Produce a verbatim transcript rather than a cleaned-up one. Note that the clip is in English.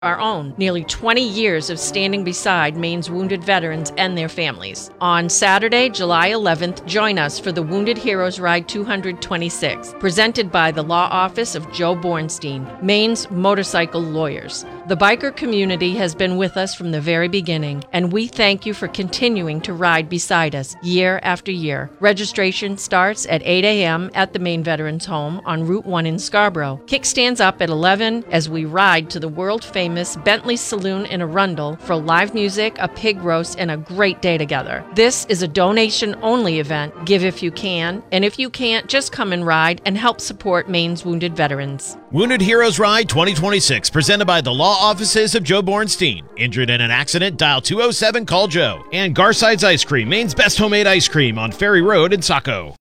Our own nearly twenty years of standing beside Maine's wounded veterans and their families. On Saturday, July eleventh, join us for the Wounded Heroes Ride two hundred twenty-six, presented by the Law Office of Joe Bornstein, Maine's motorcycle lawyers. The biker community has been with us from the very beginning, and we thank you for continuing to ride beside us year after year. Registration starts at eight a.m. at the Maine Veterans Home on Route one in Scarborough. Kickstands up at eleven as we ride to the world-famous Bentley Saloon in Arundel for live music, a pig roast, and a great day together. This is a donation-only event. Give if you can, and if you can't, just come and ride and help support Maine's wounded veterans. Wounded Heroes Ride twenty twenty-six, presented by the Law Offices of Joe Bornstein. Injured in an accident? Dial two oh seven, call Joe. And Garside's Ice Cream, Maine's best homemade ice cream on Ferry Road in Saco.